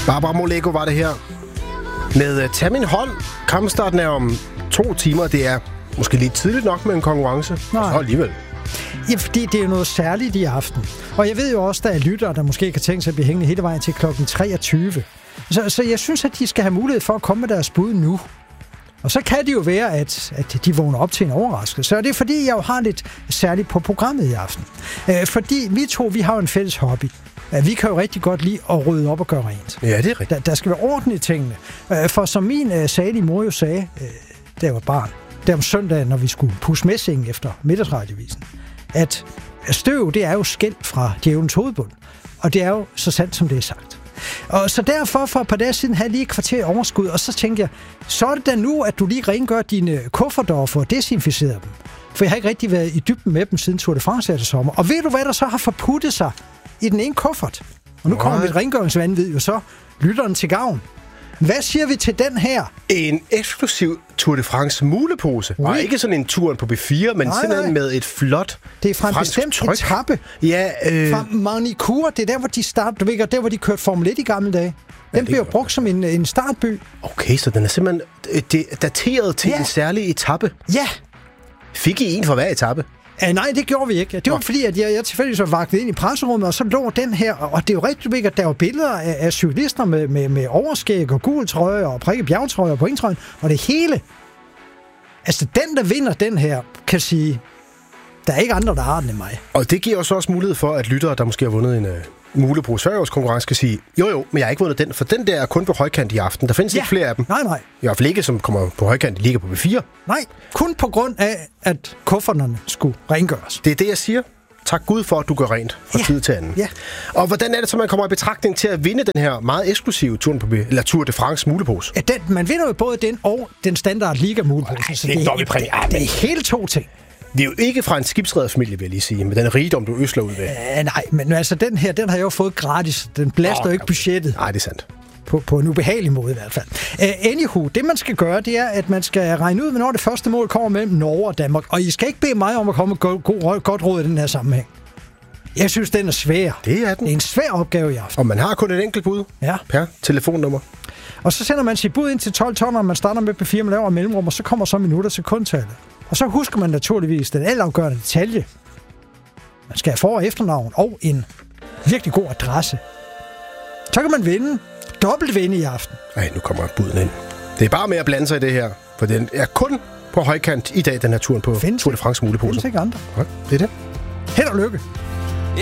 Barbara Moleko var det her. Med Tag min hånd. Kampstarten er om 2 timer. Det er måske lidt tidligt nok med en konkurrence. Nej. Så alligevel. Ja, fordi det er noget særligt i aften. Og jeg ved jo også, der er lyttere, der måske kan tænke sig at blive hængende hele vejen til klokken 23. Så jeg synes, at de skal have mulighed for at komme med deres bud nu. Og så kan det jo være, at de vågner op til en overraskelse. Og det er fordi, jeg jo har lidt særligt på programmet i aften. Fordi vi har jo en fælles hobby. Vi kan jo rigtig godt lide at rydde op og gøre rent. Ja, det er rigtigt. Der skal være orden i tingene. For som min salige mor jo sagde, da jeg var barn, der om søndagen, når vi skulle pusse messingen efter middagsradiovisen, at støv, det er jo skæld fra djævelens hovedbund. Og det er jo så sandt, som det er sagt. Og så derfor for et par dage siden havde jeg lige et kvarter overskud, og så tænkte jeg, så er det da nu, at du lige rengør dine kufferter og får desinficeret dem. For jeg har ikke rigtig været i dybden med dem siden Tour de France her til sommer. Og ved du, hvad der så har forputtet sig i den ene kuffert? Og nu kommer mit rengøringsvanvid jo så lytteren til gavn. Hvad siger vi til den her? En eksklusiv Tour de France mulepose. Og ikke sådan en tur på B4, men simpelthen med et flot. Det er fra en bestemt etape. Ja, fra Magny-Cours. Det er der, hvor de startede. Du ved, der, hvor de kørte Formel 1 i gamle dage. Den bliver brugt som en startby. Okay, så den er simpelthen dateret til en særlig etape. Ja. Fik I en for hver etape? Nej, det gjorde vi ikke. Det var fordi, at jeg tilfældigvis var vagtet ind i presserummet, og så lå den her, og det er jo rigtig vigtigt, at der var billeder af cyklister med overskæg og gul trøje og prikket bjergtrøje og pointtrøjen, og det hele. Altså, den, der vinder den her, kan sige, der er ikke andre, der har den end mig. Og det giver også mulighed for, at lyttere, der måske har vundet en mulepose før års konkurrence, kan sige, jo, men jeg har ikke vundet den, for den der er kun på højkant i aften. Der findes ikke flere af dem. Nej. I hvert fald ikke, som kommer på højkant, ligger på B4. Nej, kun på grund af, at kufferterne skulle rengøres. Det er det, jeg siger. Tak Gud for, at du gør rent fra tid til anden. Ja. Og hvordan er det så, man kommer i betragtning til at vinde den her meget eksklusive Tour de France mulepose? Man vinder jo både den og den standard liga mulepose. Så det er hele 2 ting. Det er jo ikke fra en skibsrederfamilie, vil jeg lige sige, med den rigdom, du øsler ud ved. Nej, men altså den her, den har jeg jo fået gratis. Den belaster jo ikke budgettet. Nej, det er sandt. På en ubehagelig måde i hvert fald. Anywho, det man skal gøre, det er, at man skal regne ud, hvornår det første mål kommer mellem Norge og Danmark. Og I skal ikke bede mig om at komme med godt råd i den her sammenhæng. Jeg synes, den er svær. Det er den. Det er en svær opgave i aften. Og man har kun et enkelt bud per telefonnummer. Og så sender man sit bud ind til 12 tonner, og man starter med på 4, man laver mellemrum, og så kommer så minutter til sekundtallet. Og så husker man naturligvis den altafgørende detalje. Man skal have for- og efternavn og en virkelig god adresse. Så kan man vinde. Dobbelt vinde i aften. Ej, nu kommer buden ind. Det er bare med at blande sig i det her, for den er kun på højkant i dag, den her turen på Tour de France mulepose. Findes ikke andre. Ja, det er det. Held og lykke.